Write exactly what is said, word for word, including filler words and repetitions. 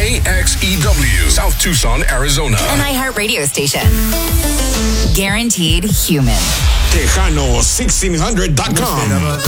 K X E W, South Tucson, Arizona. An iHeart radio station. Guaranteed human. Tejano sixteen hundred dot com.